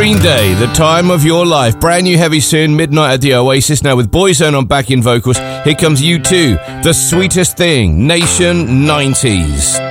Green Day, The Time of Your Life. Brand new heavy soon, Midnight at the Oasis. Now with Boyzone on backing vocals, here comes U2, The Sweetest Thing, Nation 90s.